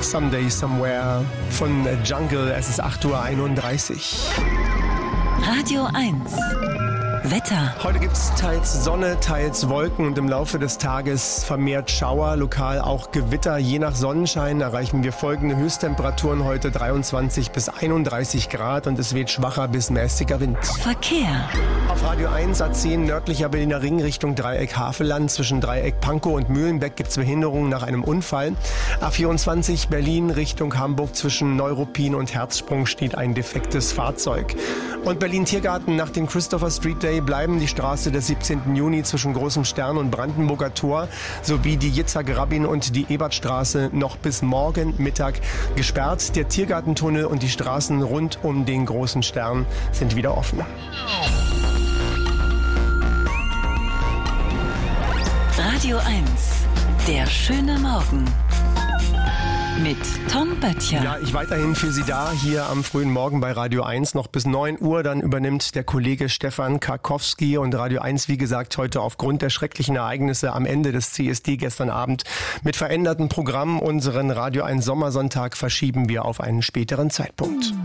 Someday Somewhere von Jungle. Es ist 8:31 Uhr. Radio 1. Wetter. Heute gibt es teils Sonne, teils Wolken und im Laufe des Tages vermehrt Schauer, lokal auch Gewitter. Je nach Sonnenschein erreichen wir folgende Höchsttemperaturen heute: 23 bis 31 Grad und es weht schwacher bis mäßiger Wind. Verkehr. Auf Radio 1 A10 nördlicher Berliner Ring Richtung Dreieck Havelland. Zwischen Dreieck Pankow und Mühlenbeck gibt es Behinderungen nach einem Unfall. A24 Berlin Richtung Hamburg zwischen Neuruppin und Herzsprung steht ein defektes Fahrzeug. Und Berlin-Tiergarten: nach dem Christopher Street Day bleiben die Straße des 17. Juni zwischen Großem Stern und Brandenburger Tor sowie die Yitzhak-Rabin und die Ebertstraße noch bis morgen Mittag gesperrt. Der Tiergartentunnel und die Straßen rund um den Großen Stern sind wieder offen. Radio 1. Der schöne Morgen. Mit Tom Böttcher. Ja, ich weiterhin für Sie da, hier am frühen Morgen bei Radio 1, noch bis 9 Uhr. Dann übernimmt der Kollege Stefan Karkowski und Radio 1, wie gesagt, heute aufgrund der schrecklichen Ereignisse am Ende des CSD gestern Abend mit veränderten Programmen. Unseren Radio 1 Sommersonntag verschieben wir auf einen späteren Zeitpunkt.